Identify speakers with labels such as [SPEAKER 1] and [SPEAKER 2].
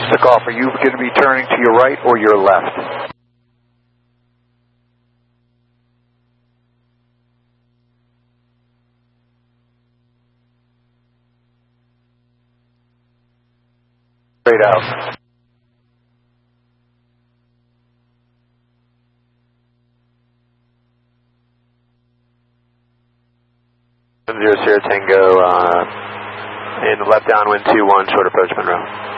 [SPEAKER 1] Took off. Are you going to be turning to your right or your left? Straight out. Zero Sierra Tango in left downwind 21 short approach Monroe.